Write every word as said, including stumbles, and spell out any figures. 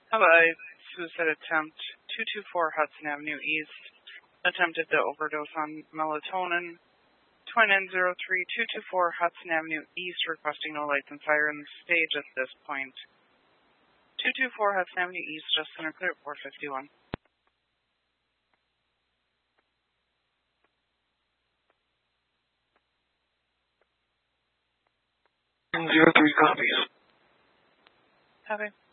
Hawaii, suicide attempt, two two four Hudson Avenue East, attempted to overdose on melatonin. Twin N zero three two two four Hudson Avenue East, requesting no lights and sirens. Stage at this point. two two four Hudson Avenue East, just center clear at four fifty-one. Zero three copies. Copy.